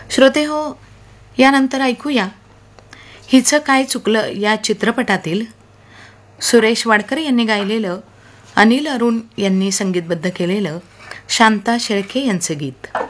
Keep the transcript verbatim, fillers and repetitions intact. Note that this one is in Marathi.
श्रोते हो, यानंतर ऐकूया हिचं काय चुकलं या चित्रपटातील सुरेश वाडकर यांनी गायलेलं, अनिल अरुण यांनी संगीतबद्ध केलेलं शांता शेळके यांचं गीत.